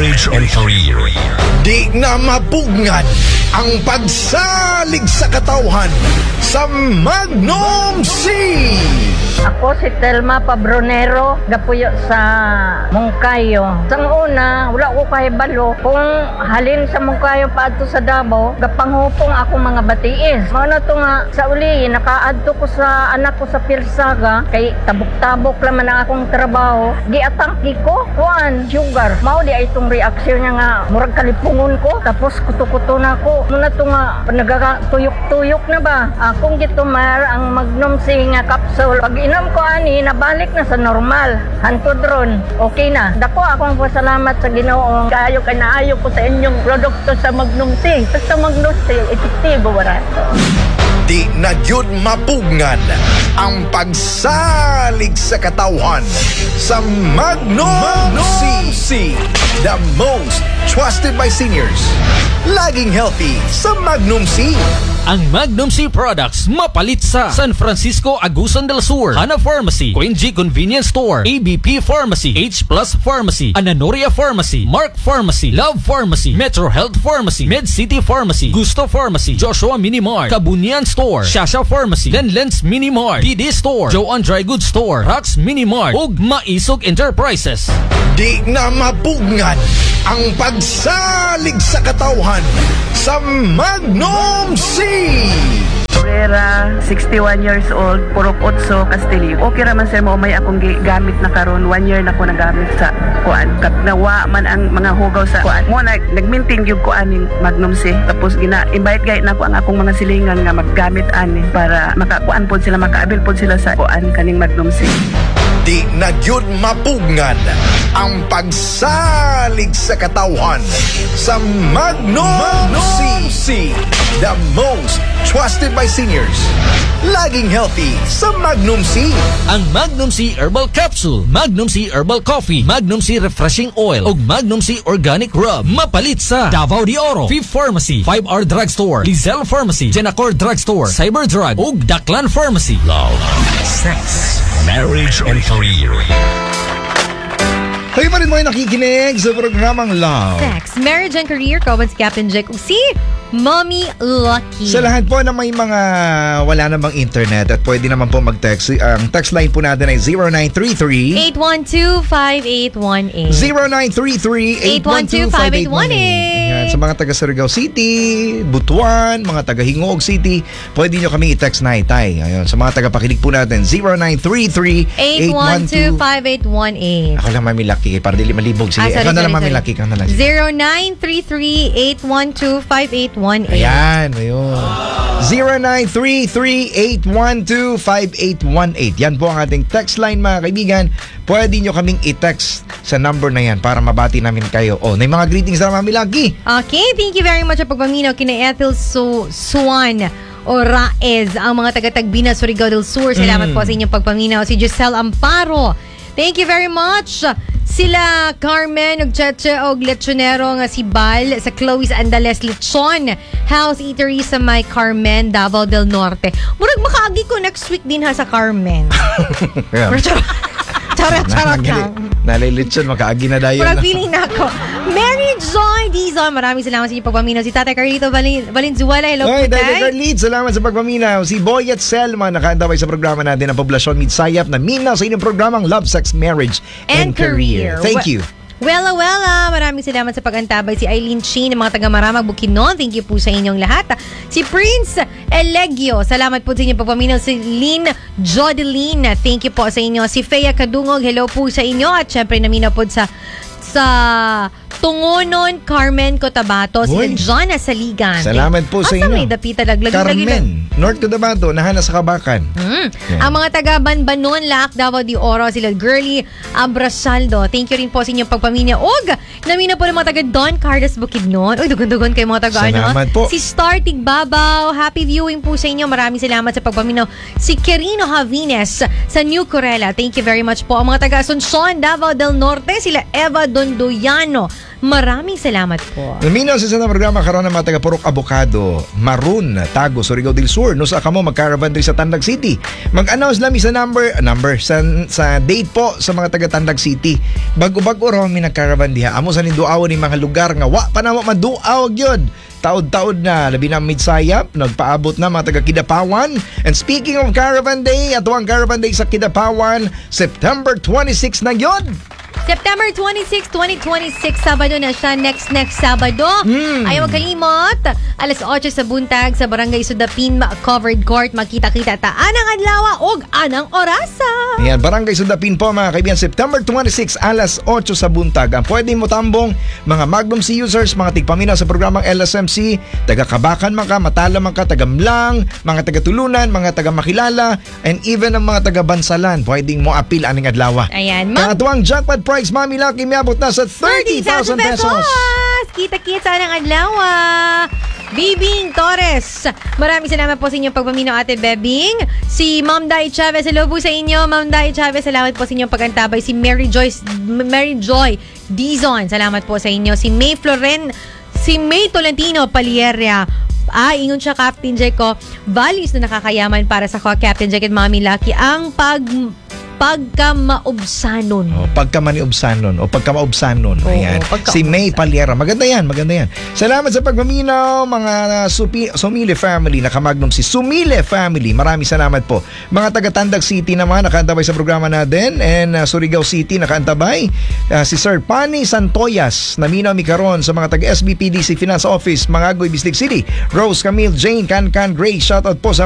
marriage and career. Di na mapugngad ang pagsalig sa katawhan sa Magnum C. Ako si Telma Pabronero, gapuyo sa Mungkayo. Sang una, wala ko kahibalo. Kung halin sa Mungkayo pa ato sa Davao, gapanghupong ako mga batiis. Mano to nga, sa uli, nakaadto ko sa anak ko sa Pirsaga, kay tabok-tabok laman ang akong trabaho. Giatangki ko, kuan, sugar. Mao di ay itong reaksyon niya nga, murag kalipungon ko, tapos kuto-kuto na ko. Muna to nga, nagakatuyok-tuyok na ba? Akong gitumar ang Magnum C nga capsule. Pag inom ko ani, nabalik na sa normal. Hantod ron, okay na. Dako akong pasalamat sa Ginoo. Kayo kay naayo ko sa inyong produkto sa Magnum C. Basta Magnum C, epektibo wala. Di na jud mapugngad ang pagsalig sa katawhan sa Magnum C. The most trusted by seniors. Laging healthy sa Magnum C. Ang Magnum C products mapalit sa San Francisco Agusan del Sur, Hana Pharmacy, Queen G Convenience Store, ABP Pharmacy, H Plus Pharmacy, Ananoria Pharmacy, Mark Pharmacy, Love Pharmacy, Metro Health Pharmacy, Med City Pharmacy, Gusto Pharmacy, Joshua Mini Mart, Kabunian Store, Shasha Pharmacy, Lenlens Mini Mart, DD Store, Joanne Dry Goods Store, Rax Mini Mart, ug Maisog Enterprises. Di na mapugngad ang pagsalig sa katawhan sa Magnum C. Herrera, 61 years old, Purok Otso, Castillo. Okay raman sir mo, may akong gamit na karon. 1 year na ko nagamit sa kuan. Kat nawa man ang mga hugaw sa kuan. Mo nag-maintain yung kuan ng Magnum C. Tapos invite guide na ko ang akong mga silingan nga maggamit ani para makakuan pod sila, makaabil pod sila sa kuan kaning Magnum C. Di na jud mapugngad ang pagsalig sa katawhan sa Magnum C. The most trusted by seniors. Laging healthy sa Magnum C. Ang Magnum C Herbal Capsule, Magnum C Herbal Coffee, Magnum C Refreshing Oil, ug Magnum C Organic Rub mapalit sa Davao de Oro, Fifth Pharmacy, 5R Drugstore, Lizelle Pharmacy, Genacor Drugstore, Cyberdrug, ug Daklan Pharmacy. Love, sex, marriage and career. Kayo pa rin mo ay nakikinig sa programang Love, Sex, Marriage and Career. Ko si Captain Jake, si Mommy Lucky. Sa lahat po na may mga wala namang internet at pwede naman po mag-text, ang text line po natin ay 0933 812-5818 0933-812-5818. Sa mga taga Surigao City, Butuan, mga taga Hingog City, pwede nyo kami i-text na itay. Ayun, sa mga taga-pakinig po natin, 0933-812-5818. Ako lang Mami Lucky, para dili malibog. Sige, ikaw na lang Mami Lucky, ikaw na lang. 0933-812-5818. Ayan, ayun. 0933-812-5818. Yan po ang ating text line mga kaibigan. Pwede nyo kaming i-text sa number na yan para mabati namin kayo. Oh, na yung mga greetings na Mami Lucky. Okay, thank you very much sa pagpaminaw kina Ethel Suan o Raez, ang mga taga-Tagbina, Surigao del Sur. Salamat po sa inyong pagpaminaw. Si Giselle Amparo, thank you very much. Sila Carmen og Cheche og Lechonero nga si Bal sa Chloe's Andales Lechon House Eatery sa may Carmen, Davao del Norte. Murag makaagi ko next week din ha sa Carmen. Charot lang. Nalilitson, makaagi na dayon. Murag feeling na ako. Mary Joy Dizon, maraming salamat sa inyong pagpaminaw. Si Tatay Carlito Valenzuela, hello po, Tatay Carlito, salamat sa pagpaminaw. Si Boy at Selma, nakaandaway sa programa natin ang Poblasyon Midsayap na minaw sa inyong programang Love, Sex, Marriage and Career. Thank you. Wella, maraming salamat sa pag-antabay. Si Eileen Chin, ng mga taga-Maramag, Bukidnon, thank you po sa inyong lahat. Si Prince Elegio, salamat po sa inyong pagpaminaw. Si Lynn Jodeline, thank you po sa inyo. Si Fea Kadungog, hello po sa inyo. At syempre naminaw po sa Tungonon, Carmen Cotabato, si John Saligan. Salamat po sa inyo. Asa may dapita laglag. Carmen, North Cotabato, nahana sa Kabakan. Yeah. Ang mga taga-Banbanon, Laak, Davao de Oro, sila Girly Abrasaldo. Thank you rin po sa inyong pagpaminya. Og, namina po ng mga taga-Don Carlos Bukidnon. Uy, dugon-dugon kayo mga taga salamat po. Si Star Tigbabaw, happy viewing po sa inyo. Maraming salamat sa pagpaminaw. Si Quirino Javines sa New Corella. Thank you very much po. Ang mga taga-Asuncion, Davao del Norte, sila Eva Dondoyano. Maraming salamat po. Naminaw sa isang programa karon ng mga taga Purok Abocado, Maroon, Tago, Surigao del Sur. No sa kamo mag-caravan diri sa Tandag City. Mag-announce lami sa number sa date po sa mga taga Tandag City. Bago-bago raw mi nag-caravan diha. Amo sa ninduawon ni mga lugar nga wa pa na mo maduaw gyud. Taod-taod na, labi na Midsayap, nagpaabot na mga taga Kidapawan. And speaking of Caravan Day, ato ang Caravan Day sa Kidapawan, September 26 na yun. September 26, 2026, Sabado na siya. Next Sabado. Ayaw magkalimot. Alas 8 sa buntag sa Barangay Sudapin, Covered Court. Makita-kita ta anang adlaw og anang orasa. Ayan, Barangay Sudapin po mga kaibigan. September 26, alas 8 sa buntag. Ang pwede mo tambong mga Magnum C users, mga tigpamina sa programang LSMC, taga-Kabakan man ka, Matala man ka, taga-Mlang, mga taga-Tulunan, mga taga-Makilala, and even ang mga taga-Bansalan. Pwedeng mo apil aning adlaw. Ayan, Katuang jackpot prize, Mami Lucky, miabot na sa 30,000 pesos. Kita-kita sa anang adlaw. Bibing Torres, maraming salamat po sa inyong pagpaminaw, Ate Bebing. Si Ma'am Dai Chavez, hello po sa inyo. Ma'am Dai Chavez, salamat po sa inyong pagkantabay. Si Mary Joy Dizon, salamat po sa inyo. Si May Tolentino Palieria, ingon siya, Captain Jeko, values na nakakayaman para sa Captain Jek at Mami Lucky ang pagkamaubsanon. Pagkamaniubsanon o pagkamaubsanon. Ayan. Si May Paliera. Maganda yan. Salamat sa pagmaminaw, mga Sumile family, nakamagnum si Sumile family. Maraming salamat po. Mga taga-Tandag City naman, nakaantabay sa programa natin. And Surigao City, nakaantabay. Si Sir Pani Santoyas, naminaw mi karon sa mga taga-SBPDC Finance Office, mga Agoy, Bislig City. Rose, Camille, Jane, Can, Gray, shoutout po sa